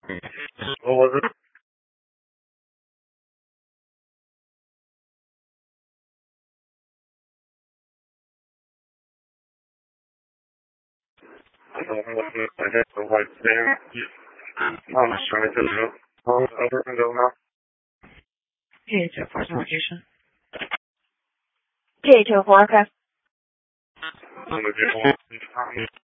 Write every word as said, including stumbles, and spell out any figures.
What was it? I don't know what I hit the white there. I'm just trying to do. Oh, other window now. P H O four location. P H O four, okay. I'm gonna get one.